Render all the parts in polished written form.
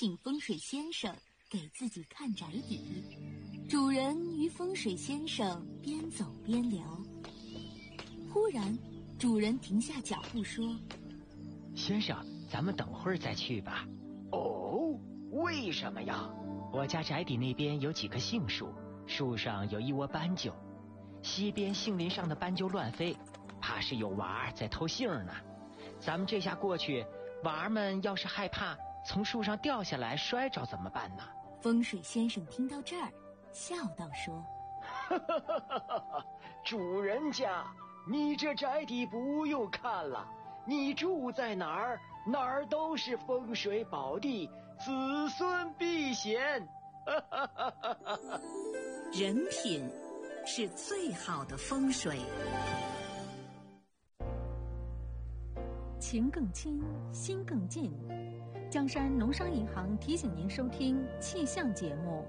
请风水先生给自己看宅邸。主人与风水先生边走边聊，忽然主人停下脚步说： 先生，咱们等会儿再去吧。 哦，为什么呀？ 我家宅邸那边有几棵杏树，树上有一窝斑鸠，西边杏林上的斑鸠乱飞，怕是有娃儿在偷杏呢。咱们这下过去，娃儿们要是害怕从树上掉下来摔着怎么办呢？ 风水先生听到这儿笑道说： 主人家，你这宅邸不用看了，你住在哪儿，哪儿都是风水宝地，子孙必显。 人品是最好的风水。 情更亲，心更近。江山农商银行提醒您收听气象节目。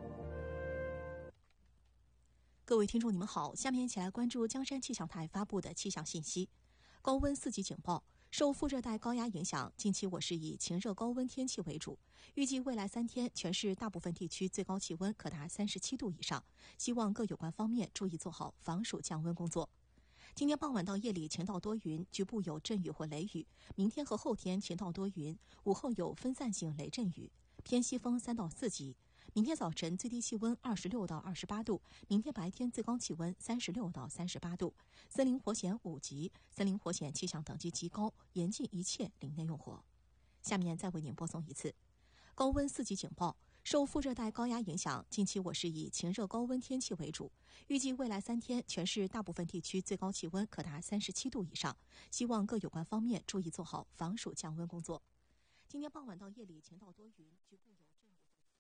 各位听众你们好，下面一起来关注江山气象台发布的气象信息。高温4级警报，受副热带高压影响，近期我市以晴热高温天气为主，预计未来3天全市大部分地区最高气温可达37度以上，希望各有关方面注意做好防暑降温工作。今天傍晚到夜里晴到多云，局部有阵雨或雷雨。明天和后天晴到多云，午后有分散性雷阵雨，偏西风3到4级。明天早晨最低气温26到28度，明天白天最高气温36到38度。森林火险5级，森林火险气象等级极高，严禁一切林内用火。下面再为您播送一次高温4级警报。受副热带高压影响，近期我市以晴热高温天气为主，预计未来3天全市大部分地区最高气温可达37度以上，希望各有关方面注意做好防暑降温工作。今天傍晚到夜里晴到多云，局部有阵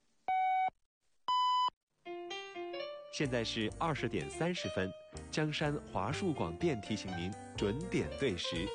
雨。 现在是20点30分，江山华数广电提醒您准点对时。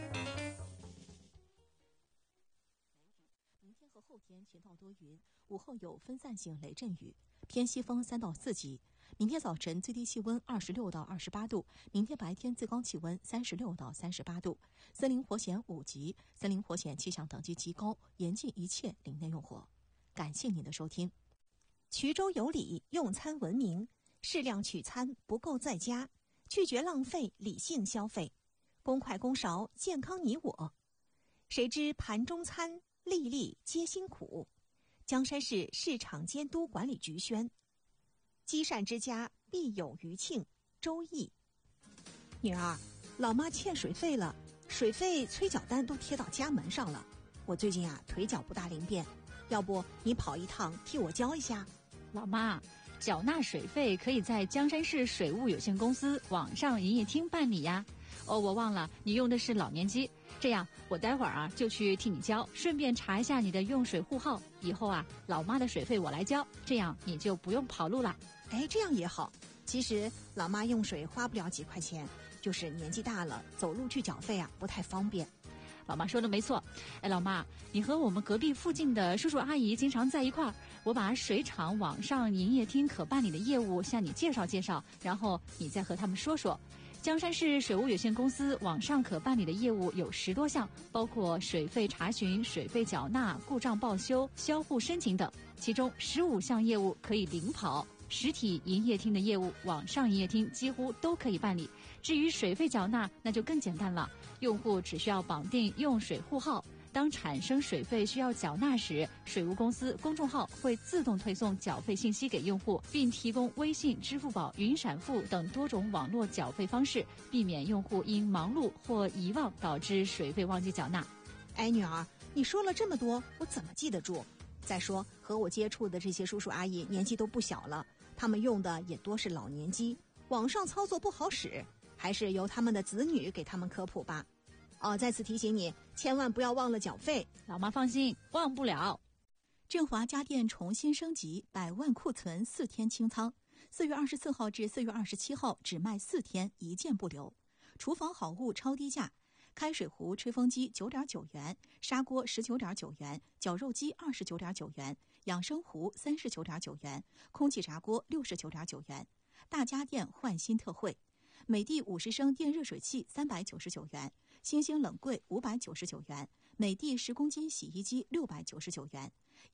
明天和后天晴到多云，午后有分散性雷阵雨，偏西风3到4级。明天早晨最低气温26到28度，明天白天最高气温36到38度。森林火险5级，森林火险气象等级极高，严禁一切林内用火。感谢您的收听。 衢州有礼，用餐文明，适量取餐，不够在家，拒绝浪费，理性消费，公筷公勺，健康你我。谁知盘中餐，粒粒皆辛苦。江山市市场监督管理局宣。积善之家必有余庆。周易。女儿，老妈欠水费了，水费催缴单都贴到家门上了。我最近腿脚不大灵便，要不你跑一趟替我交一下？ 老妈，缴纳水费可以在江山市水务有限公司网上营业厅办理呀。哦，我忘了，你用的是老年机。这样，我待会儿就去替你交，顺便查一下你的用水户号。以后老妈的水费我来交，这样你就不用跑路了。 哎，这样也好。其实老妈用水花不了几块钱，就是年纪大了，走路去缴费不太方便。 老妈说的没错。哎，老妈，你和我们隔壁附近的叔叔阿姨经常在一块儿，我把水厂网上营业厅可办理的业务向你介绍介绍，然后你再和他们说说。江山市水务有限公司网上可办理的业务有10多项，包括水费查询、水费缴纳、故障报修、销户申请等，其中15项业务可以零跑。实体营业厅的业务，网上营业厅几乎都可以办理。至于水费缴纳，那就更简单了，用户只需要绑定用水户号，当产生水费需要缴纳时，水务公司公众号会自动推送缴费信息给用户，并提供微信、支付宝、云闪付等多种网络缴费方式，避免用户因忙碌或遗忘导致水费忘记缴纳。 哎，女儿，你说了这么多，我怎么记得住？再说和我接触的这些叔叔阿姨年纪都不小了，他们用的也多是老年机，网上操作不好使，还是由他们的子女给他们科普吧。再次提醒你，千万不要忘了缴费。 老妈放心，忘不了。 振华家电重新升级，100万库存4天清仓，4月24号至4月27号只卖4天，1件不留。厨房好物超低价，开水壶、吹风机9.9元，砂锅19.9元，绞肉机29.9元，养生壶39.9元，空气炸锅69.9元。大家电换新特惠，美的50升电热水器399元，星星冷柜599元，美的10公斤洗衣机699元。